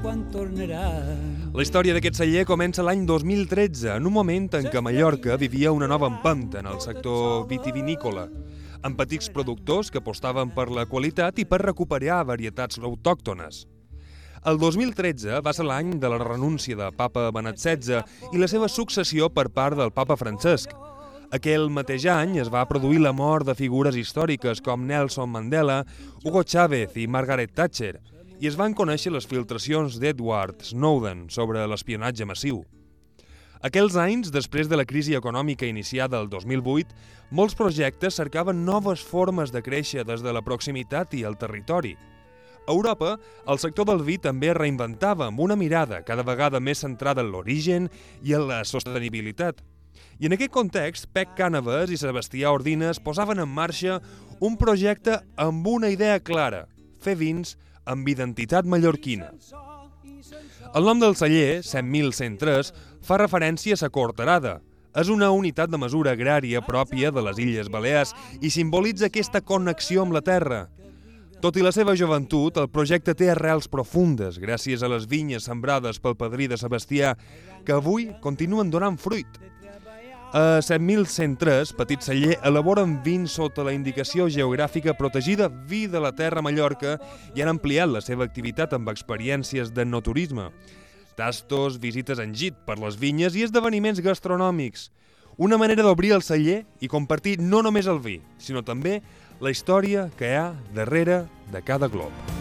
quan tornarà. La història d'aquest celler comença l'any 2013, en un moment en què Mallorca vivia una nova empenta en el sector vitivinícola, amb petits productors que apostaven per la qualitat i per recuperar varietats autòctones. El 2013 va ser l'any de la renúncia de Papa Benet XVI i la seva successió per part del Papa Francesc. Aquell mateix any es va produir la mort de figures històriques com Nelson Mandela, Hugo Chávez i Margaret Thatcher, i es van conèixer les filtracions d'Edward Snowden sobre l'espionatge massiu. Aquells anys, després de la crisi econòmica iniciada el 2008, molts projectes cercaven noves formes de créixer des de la proximitat i el territori. A Europa, el sector del vi també es reinventava amb una mirada cada vegada més centrada en l'origen i en la sostenibilitat. I en aquest context, Pec Cànovas i Sebastià Ordines posaven en marxa un projecte amb una idea clara: fer vins amb identitat mallorquina. El nom del celler, 100.103, fa referència a sa Corterada. És una unitat de mesura agrària pròpia de les Illes Balears i simbolitza aquesta connexió amb la terra. Tot i la seva joventut, el projecte té arrels profundes gràcies a les vinyes sembrades pel padrí de Sebastià, que avui continuen donant fruit. A 100.103, Petit Celler elaboren vins sota la indicació geogràfica protegida Vi de la Terra Mallorca i han ampliat la seva activitat amb experiències d'enoturisme, tastos, visites en jeep per les vinyes i esdeveniments gastronòmics. Una manera d'obrir el celler i compartir no només el vi, sinó també la història que hi ha darrere de cada glob.